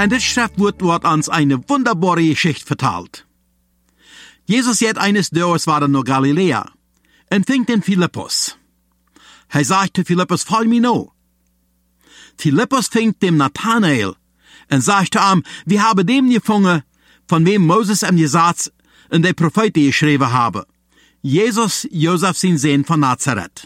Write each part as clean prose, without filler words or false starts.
En dit Schriftwort wordt ons eine wunderbare Geschichte verteld. Jesus jet eines Dörres war nach Galiläa und fing den Philippus. Hij sagt zu Philippus, folg mir no. Philippus fing dem Nathanael und sagte ihm, wir haben dem gefunden, von wem Moses im Gesetz und die Propheten geschrieben haben. Jesus, Josef, sein Sohn von Nazareth.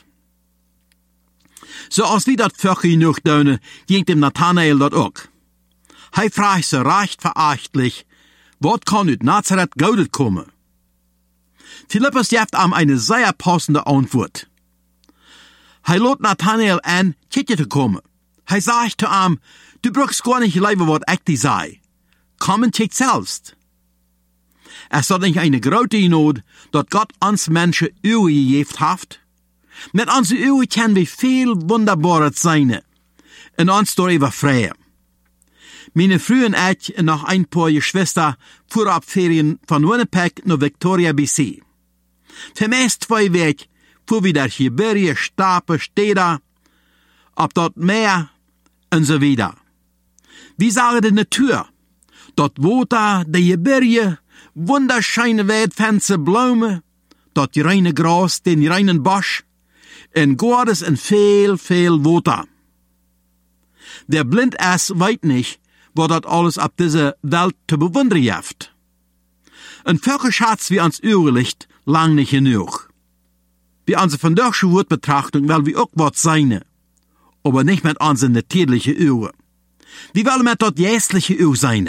So als wir dort Völker genug dönen, ging dem Nathanael dort auch. Hij fragt so recht verachtlich, wat kann uit Nazareth Goudet kommen? Philippus gibt ihm eine sehr passende Antwort. Hij lädt Nathanael an, kitje zu kommen. Hij sagt zu ihm, du brauchst gar nicht leben, wat ich dir sei. Komm und kick selbst. Es ist nicht eine große Not, dass Gott uns Menschen Uhr gegeben hat. Mit unseren Uhr können wir viel Wunderbares sein und uns darüber freuen. Meine Frau und ich und noch ein paar Geschwister fuhren ab Ferien von Winnipeg nach Victoria, BC. Für meist 2 Wochen fuhren wir durch Gebirge, Stapel, Städte, ab dort Meer und so weiter. Wir sagen die Natur, dort Water, die Gebirge, wunderschöne Waldfenster, Blumen, dort reine Gras, den reinen Busch, und Gottes und viel, viel Water. Der blind ist, weiß nicht, wo das alles ab dieser Welt zu bewundern gibt. Ein Völkerschatz wie uns Überlicht lang nicht genug. Wie unsere vandaagse Wortbetrachtung will wir auch was sein, aber nicht mit unseren natürlichen Uhren. Wir wollen mit dort jästliche Uhr sein.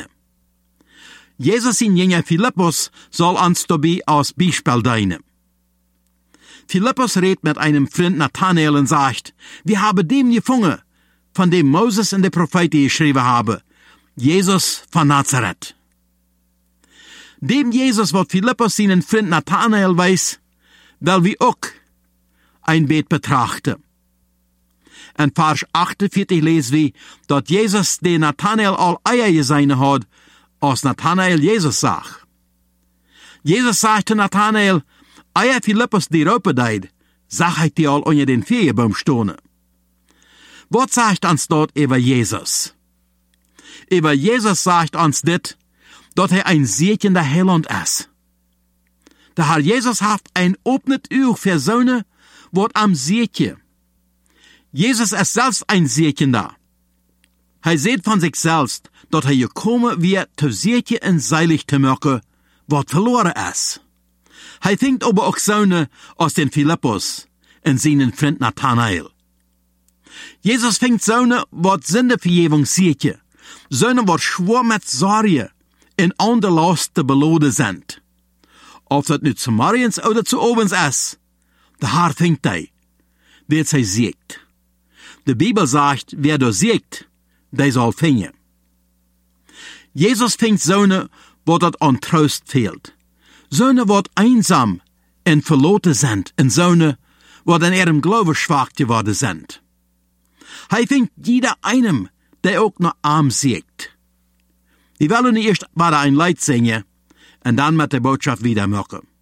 Jesus in Jünger Philippus soll uns dabei als Beispiel dienen. Philippus redet mit einem Freund Nathanael und sagt, wir haben dem gefunden, von dem Moses und die Propheten geschrieben haben, Jesus von Nazareth. Dem Jesus, was Philippus seinen Freund Nathanael weiß, will wir auch ein Bild betrachten. In Vers 48 lesen wir, dass Jesus den Nathanael all Eier gesehen hat, als Nathanael Jesus sagt. Jesus sagte Nathanael, Eier Philippus die Raupe deid, sag ich dir all unter den Feigenbaum stehen. Was sagt uns dort über Jesus? Über Jesus sagt uns dit, dass er ein segnender Heiland ist. Der Herr Jesus hat ein offenes Ohr für Söhne, wat am Seetje. Jesus ist selbst ein Segnender. Er sieht von sich selbst, dass er gekommen wird, zu Seetje und seilig zu machen, wat verloren ist. Er fängt aber auch Söhne aus den Philippus und seinen Freund Nathanael. Jesus fängt Söhne, wat Sündevergebung Seetje, Söhne, wat schwor mit Sorge in andere Lasten beladen sind. Ob das nu zu morgens oder zu abends ist, der Herr fängt er, wer sie siegt. Die Bibel sagt, wer da siegt, der soll finden. Jesus fängt Söhne, wo das an Trost fehlt. Söhne, wo einsam und verloren sind, und Söhne, wo in ihrem Glauben schwach geworden sind. Er fängt jeder einem, der auch noch arm siegt. Wir wollen erst mal ein Lied singen und dann mit der Botschaft wieder machen.